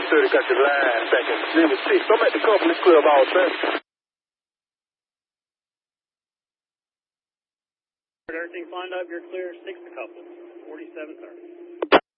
4730 got your line back in December 6th. I'm at the company club all day. Everything's lined up. You're clear. 6 to couple. 4730.